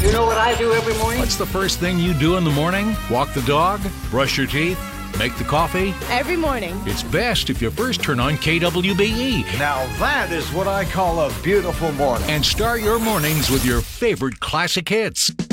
You know what I do every morning? What's the first thing you do in the morning? Walk the dog? Brush your teeth? Make the coffee? Every morning. It's best if you first turn on KWBE. Now that is what I call a beautiful morning. And start your mornings with your favorite classic hits.